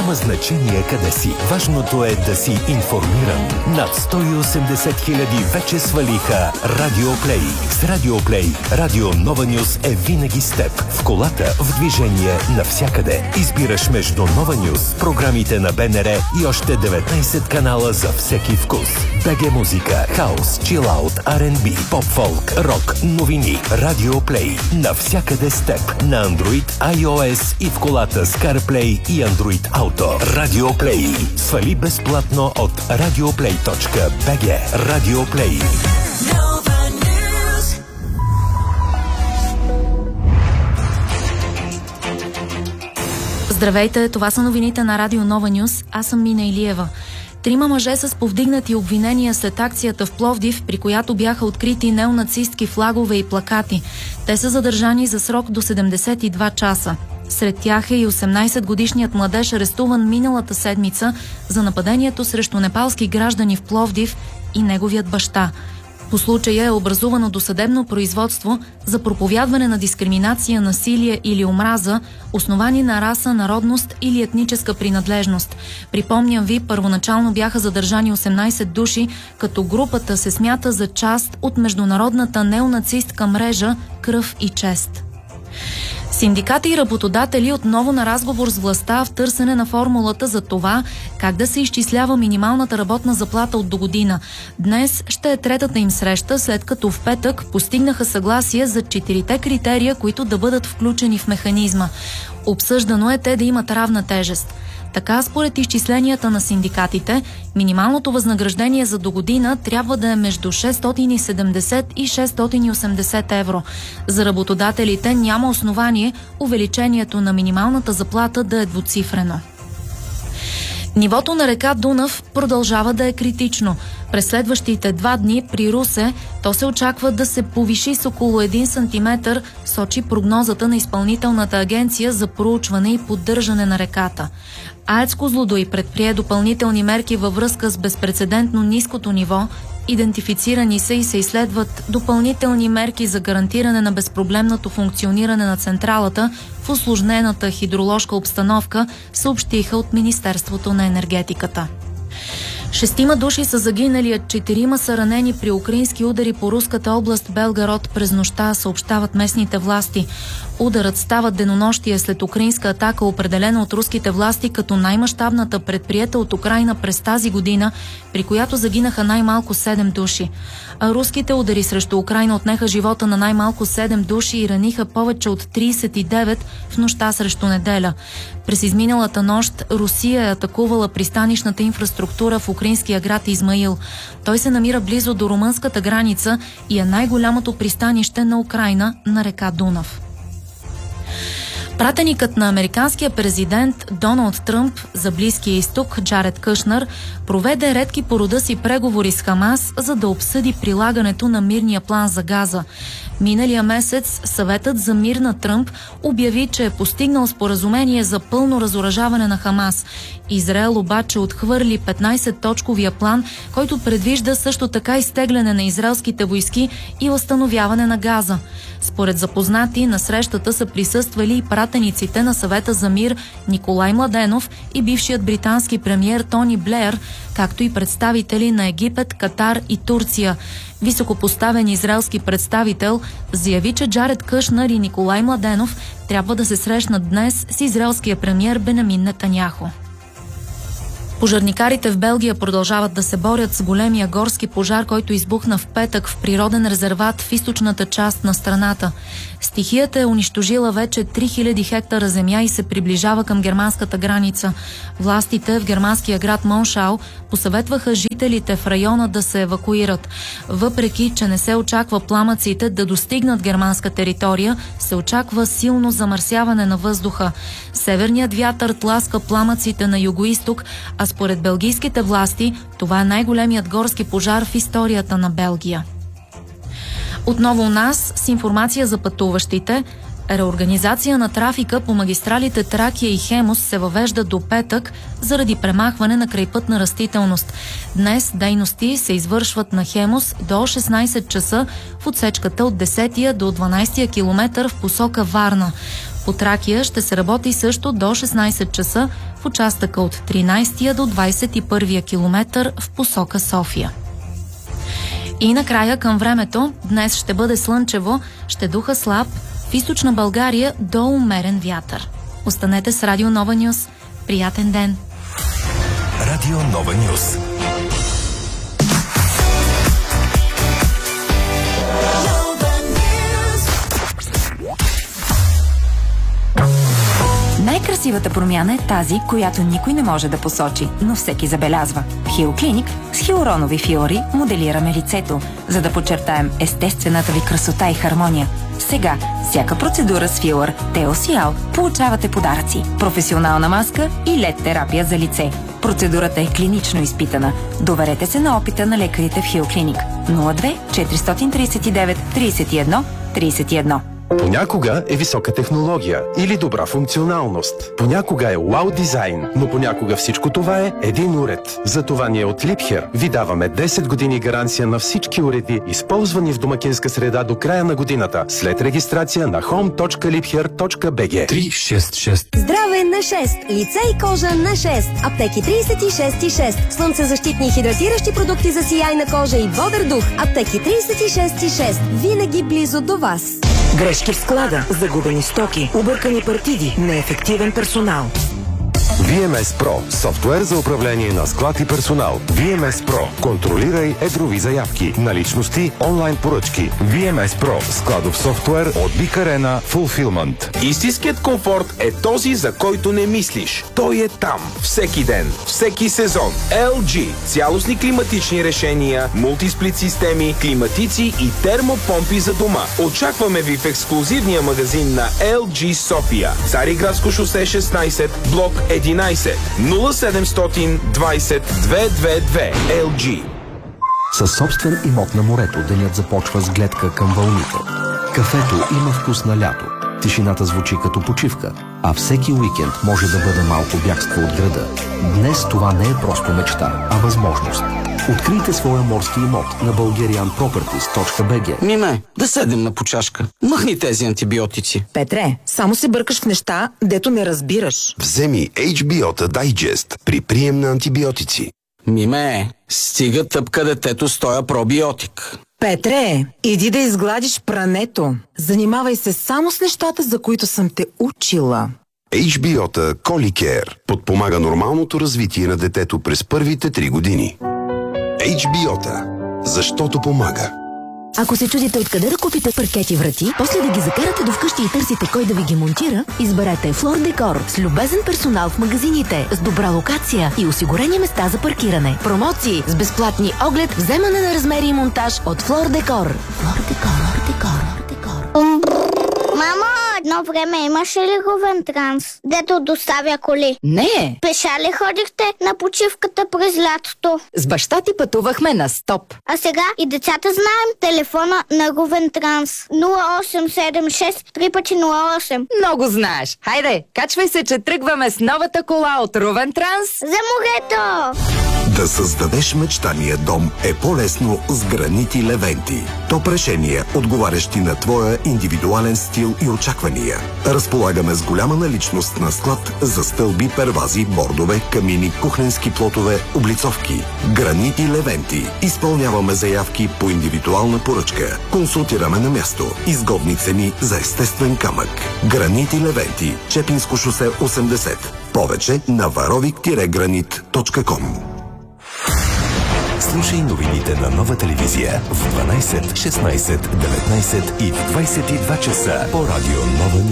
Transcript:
Няма значение къде си. Важното е да си информиран. Над 180 хиляди вече свалиха Радиоплей. С Радиоплей Радио Нова Нюс е винаги с теб. В колата, в движение, навсякъде. Избираш между Нова Нюс, програмите на БНР и още 19 канала за всеки вкус. БГ музика, хаус, чилаут, R&B, поп-фолк, рок, новини. Радиоплей. Навсякъде с теб. На Android, iOS и в колата с CarPlay и Android Auto. Радиоплей. Свали безплатно от radioplay.bg. Радиоплей. Здравейте, това са новините на Радио Нова Нюс. Аз съм Мина Илиева. 3 мъже с повдигнати обвинения след акцията в Пловдив, при която бяха открити неонацистки флагове и плакати. Те са задържани за срок до 72 часа. Сред тях е и 18-годишният младеж, арестуван миналата седмица за нападението срещу непалски граждани в Пловдив и неговият баща. По случая е образувано досъдебно производство за проповядване на дискриминация, насилие или омраза, основани на раса, народност или етническа принадлежност. Припомням ви, първоначално бяха задържани 18 души, като групата се смята за част от международната неонацистка мрежа „Кръв и чест“. Синдикати и работодатели отново на разговор с властта в търсене на формулата за това как да се изчислява минималната работна заплата от догодина. Днес ще е третата им среща, след като в петък постигнаха съгласие за 4 критерия, които да бъдат включени в механизма. Обсъждано е те да имат равна тежест. Така, според изчисленията на синдикатите, минималното възнаграждение за догодина трябва да е между 670 и 680 евро. За работодателите няма основание увеличението на минималната заплата да е двуцифрено. Нивото на река Дунав продължава да е критично. През следващите 2 дни при Русе то се очаква да се повиши с около 1 см, сочи прогнозата на Изпълнителната агенция за проучване и поддържане на реката. АЕЦ Козлодуй предприе допълнителни мерки във връзка с безпрецедентно ниското ниво. Идентифицирани са и се изследват допълнителни мерки за гарантиране на безпроблемното функциониране на централата в усложнената хидроложка обстановка, съобщиха от Министерството на енергетиката. 6 души са загинали, а 4 са ранени при украински удари по руската област Белгород през нощта, съобщават местните власти. Ударът става денонощие след украинска атака, определена от руските власти като най-мащабната предприета от Украйна през тази година, при която загинаха най-малко 7 души. А руските удари срещу Украйна отнеха живота на най-малко 7 души и раниха повече от 39 в нощта срещу неделя. През изминалата нощ Русия е атакувала пристанищната инфраструктура в украинския град Измаил. Той се намира близо до румънската граница и е най-голямото пристанище на Украйна на река Дунав. Пратеникът на американския президент Доналд Тръмп за Близкия изток Джаред Кушнер проведе редки по рода си преговори с Хамас, за да обсъди прилагането на мирния план за Газа. Миналия месец Съветът за мир на Тръмп обяви, че е постигнал споразумение за пълно разоръжаване на Хамас. Израел обаче отхвърли 15-точковия план, който предвижда също така изтегляне на израелските войски и възстановяване на Газа. Според запознати, на срещата са присъствали и пратениците на Съвета за мир Николай Младенов и бившият британски премиер Тони Блеер, както и представители на Египет, Катар и Турция. Високопоставен израелски представител заяви, че Джаред Кушнер и Николай Младенов трябва да се срещнат днес с израелския премиер Бенямин Нетаняху. Пожарникарите в Белгия продължават да се борят с големия горски пожар, който избухна в петък в природен резерват в източната част на страната. Стихията е унищожила вече 3000 хектара земя и се приближава към германската граница. Властите в германския град Моншау посъветваха жителите в района да се евакуират. Въпреки че не се очаква пламъците да достигнат германска територия, се очаква силно замърсяване на въздуха. Северният вятър тласка пламъците на югоизток, а според белгийските власти това е най-големият горски пожар в историята на Белгия. Отново у нас с информация за пътуващите. Реорганизация на трафика по магистралите Тракия и Хемус се въвежда до петък заради премахване на крайпътна растителност. Днес дейности се извършват на Хемус до 16 часа в отсечката от 10-я до 12-я километър в посока Варна. По Тракия ще се работи също до 16 часа в участъка от 13-я до 21-я километър в посока София. И накрая към времето. Днес ще бъде слънчево, ще духа слаб, в източна България до умерен вятър. Останете с Радио Нова Нюс. Приятен ден! Радио Нова Нюс. Най-красивата промяна е тази, която никой не може да посочи, но всеки забелязва. В Хиоклиник с хиалуронови филори моделираме лицето, за да подчертаем естествената ви красота и хармония. Сега, всяка процедура с филър Теосиал получавате подаръци, професионална маска и LED терапия за лице. Процедурата е клинично изпитана. Доверете се на опита на лекарите в Хиоклиник. 02 439 31 31. Понякога е висока технология или добра функционалност. Понякога е вау дизайн, но понякога всичко това е един уред. Затова ние от Liebherr ви даваме 10 години гаранция на всички уреди, използвани в домакинска среда до края на годината, след регистрация на home.liebherr.bg. 366. Здраве на 6! Лице и кожа на 6! Аптеки 36,6. Слънцезащитни и хидратиращи продукти за сияйна кожа и бодър дух. Аптеки 36,6. Винаги близо до вас. Грешки в склада, загубени стоки, объркани партиди, неефективен персонал. VMS Pro – софтуер за управление на склад и персонал. VMS Pro – контролирай едрови заявки, наличности, онлайн поръчки. VMS Pro – складов софтуер от Big Arena Fulfillment. Истинският комфорт е този, за който не мислиш. Той е там, всеки ден, всеки сезон. LG – цялостни климатични решения, мултисплит системи, климатици и термопомпи за дома. Очакваме ви в ексклузивния магазин на LG София. Цариградско шосе 16, блок 11, 0720 222 LG. Със собствен имот на морето денят започва с гледка към вълните. Кафето има вкус на лято. Тишината звучи като почивка, а всеки уикенд може да бъде малко бягство от града. Днес това не е просто мечта, а възможност. Открийте своя морски имот на bulgarianproperties.bg. Миме, да седнем на почашка. Махни тези антибиотици. Петре, само се бъркаш в неща, дето не разбираш. Вземи HBO Digest при прием на антибиотици. Миме, стига тъпка детето с тоя пробиотик. Петре, иди да изгладиш прането. Занимавай се само с нещата, за които съм те учила. HBO Colicare подпомага нормалното развитие на детето през първите 3 години. HBO, защото помага. Ако се чудите откъде да купите паркети врати, после да ги закарате до вкъщи и търсите кой да ви ги монтира, изберете Флор Декор с любезен персонал в магазините, с добра локация и осигурени места за паркиране. Промоции с безплатни оглед, вземане на размери и монтаж от Флор Декор. Флор Декор, Декор. Мамо, едно време имаше ли Говентранс, дето доставя коли? Не! Пеша ли ходихте на почивката през лятото? С баща ти пътувахме на стоп. А сега и децата знаем телефона на Говентранс. 0876 3x08. Много знаеш. Хайде, качвай се, че тръгваме с новата кола от Ровентранс. За морето! Да създадеш мечтания дом е по-лесно с гранити Левенти. Топ решения, отговарящи на твоя индивидуален стил и очаквания. Разполагаме с голяма наличност на склад за стълби, первази, бордове, камини, кухненски плотове, облицовки. Гранити Левенти. Изпълняваме заявки по индивидуална поръчка. Консултираме на място. Изгодни цени за естествен камък. Гранити Левенти. Чепинско шосе 80. Повече на varovik-granit.com. Слушай новините на Нова телевизия в 12, 16, 19 и в 22 часа по радио Нова